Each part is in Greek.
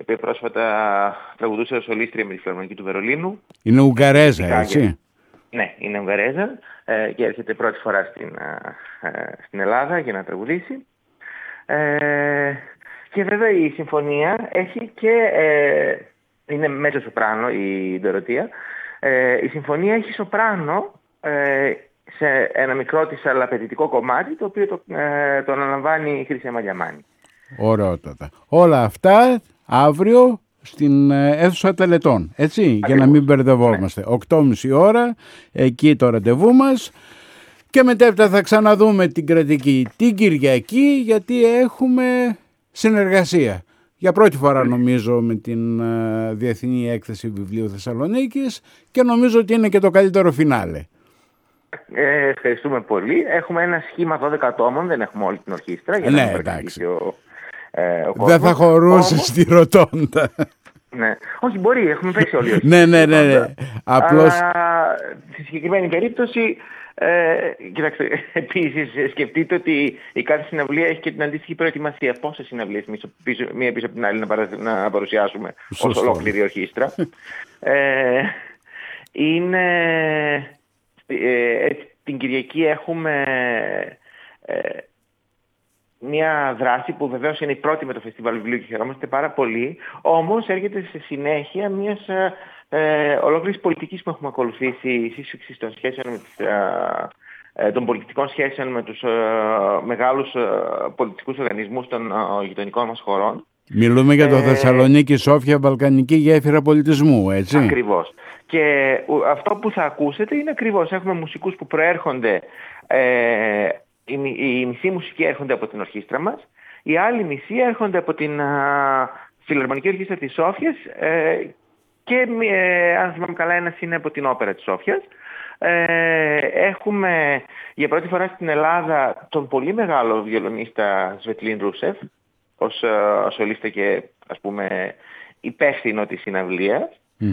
οποία πρόσφατα τραγουδούσε ως σολίστρια με τη Φιλαρμονική του Βερολίνου. Είναι Ουγγαρέζα, έτσι. Ναι, είναι Ουγγαρέζα και έρχεται πρώτη φορά στην Ελλάδα για να τραγουδήσει. Και βέβαια η συμφωνία έχει και... είναι μέτζο σοπράνο η Ντοροτία. Η συμφωνία έχει σοπράνο σε ένα μικρό της αλλά απαιτητικό κομμάτι, το οποίο το αναλαμβάνει η Χρυσή Μαλιαμάνη. Ωραιότατα. Όλα αυτά αύριο στην αίθουσα Τελετών, έτσι, ακριβώς, για να μην μπερδευόμαστε. Ναι. 8.30 ώρα, εκεί το ραντεβού μας. Και μετέπειτα θα ξαναδούμε την κρατική την Κυριακή, γιατί έχουμε συνεργασία. Για πρώτη φορά νομίζω με την Διεθνή Έκθεση Βιβλίου Θεσσαλονίκης και νομίζω ότι είναι και το καλύτερο φινάλε. Ευχαριστούμε πολύ. Έχουμε ένα σχήμα 12 ατόμων, δεν έχουμε όλη την ορχήστρα. Για να εντάξει. Ο δεν θα χωρούσε στη Ροτόντα. Ναι. Όχι, μπορεί, έχουμε πέσει όλοι. Ναι. Απλώς... Αλλά στη συγκεκριμένη περίπτωση, κοιτάξτε, επίσης σκεφτείτε ότι η κάθε συναυλία έχει και την αντίστοιχη προετοιμασία. Πόσες συναυλίες μία πίσω από την άλλη να παρουσιάσουμε ως ολόκληρη ορχήστρα. Την Κυριακή έχουμε μια δράση που βεβαίως είναι η πρώτη με το Φεστιβάλ Βιβλίου και χαιρόμαστε πάρα πολύ, όμως έρχεται σε συνέχεια μιας ολόκληρης πολιτικής που έχουμε ακολουθήσει, σύσφυξης των σχέσεων των πολιτικών σχέσεων με τους μεγάλους πολιτικούς οργανισμούς των γειτονικών μας χωρών. Μιλούμε για το Θεσσαλονίκη Σόφια Βαλκανική Γέφυρα Πολιτισμού, έτσι. Ακριβώς. Και αυτό που θα ακούσετε είναι ακριβώς, έχουμε μουσικούς που προέρχονται, η μισή μουσική έρχονται από την ορχήστρα μας, η άλλη μισή έρχονται από την Φιλαρμονική Ορχήστρα της Σόφιας και αν θυμάμαι καλά ένας είναι από την Όπερα της Σόφιας. Έχουμε για πρώτη φορά στην Ελλάδα τον πολύ μεγάλο βιολονίστα Σβετλίν Ρούσεφ ως σολίστα και ας πούμε υπεύθυνο της συναυλίας.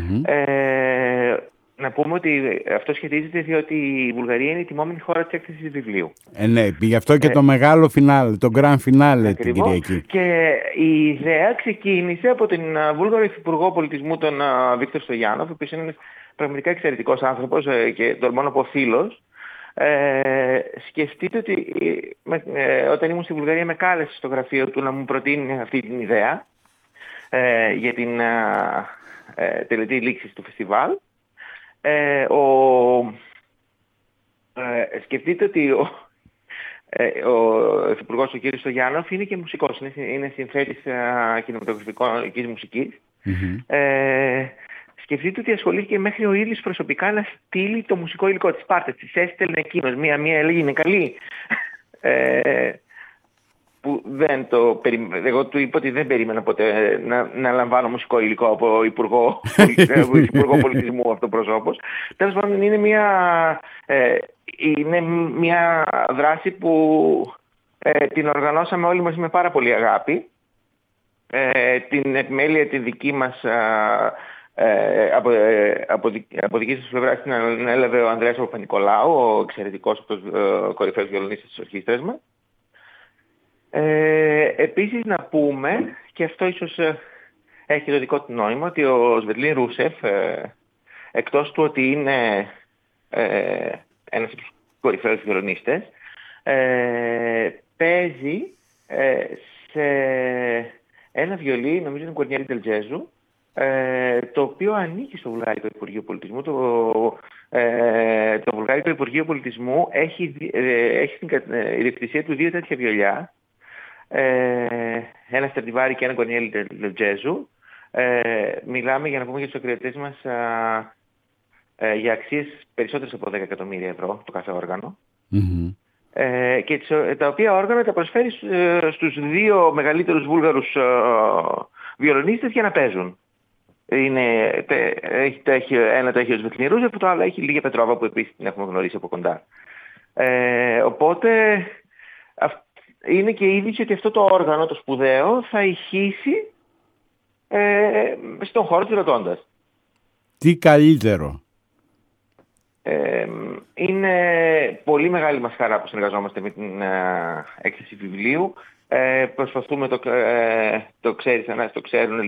Να πούμε ότι αυτό σχετίζεται διότι η Βουλγαρία είναι η τιμόμενη χώρα της έκθεσης βιβλίου. Ναι, γι' αυτό και το μεγάλο φινάλε, το grand finale την Κυριακή. Και η ιδέα ξεκίνησε από τον Βούλγαρο Υφυπουργό Πολιτισμού, τον Βίκτορ Στογιάνοφ, ο οποίος είναι ένας πραγματικά εξαιρετικός άνθρωπος και τολμώ να πω φίλος. Σκεφτείτε ότι όταν ήμουν στη Βουλγαρία με κάλεσε στο γραφείο του να μου προτείνει αυτή την ιδέα για την τελετή λήξης του φεστιβάλ. Σκεφτείτε ότι ο Υφυπουργός, ο κύριος Στογιάνοφ, είναι και μουσικός, είναι συνθέτης κινηματογραφικής μουσικής. Σκεφτείτε ότι ασχολήθηκε μέχρι ο ίδιος προσωπικά να στείλει το μουσικό υλικό της πάρτες. Της έστελνε εκείνος. Μία έλεγε είναι καλή. Που δεν το εγώ του είπα ότι δεν περίμενα ποτέ να λαμβάνω μουσικό υλικό από Υπουργό Πολιτισμού αυτοπροσώπος. Τέλος πάντων είναι μια δράση που την οργανώσαμε όλοι μαζί με πάρα πολύ αγάπη. Την επιμέλεια τη δική μας από δική σας πλευρά την έλαβε ο Ανδρέας Παπα-Νικολάου, ο εξαιρετικός κορυφαίος βιολονίστας της ορχήστρας μας. Επίσης να πούμε, και αυτό ίσως έχει το δικό του νόημα, ότι ο Σβετλίν Ρούσεφ, εκτός του ότι είναι ένας από τους κορυφαίους βιολονίστες, παίζει σε ένα βιολί, νομίζω είναι Κορνιέλη Τελτζέζου, το οποίο ανήκει στο Βουλγάρικο Υπουργείο Πολιτισμού. Το Βουλγάρικο Υπουργείο Πολιτισμού έχει στην ιδιοκτησία του δύο τέτοια βιολιά, ένα Στρατιβάρι και ένα Κορνιέλη Τελτζέζου. Μιλάμε, για να πούμε για τους ακροατές μας, για αξίες περισσότερες από 10 εκατομμύρια ευρώ το κάθε όργανο. Και τα οποία όργανα τα προσφέρει στους δύο μεγαλύτερους βούλγαρους βιολονίστες για να παίζουν. Ένα το έχει ο Σβετλίν Ρούσεφ, το άλλο έχει η Λίγια Πετρόβα, που επίσης την έχουμε γνωρίσει από κοντά. Οπότε είναι και η είδηση ότι αυτό το όργανο, το σπουδαίο, θα ηχήσει στον χώρο της Ροτόντας. Τι καλύτερο. Είναι πολύ μεγάλη μας χαρά που συνεργαζόμαστε με την έκθεση βιβλίου. Προσπαθούμε, το ξέρεις, το ξέρουν,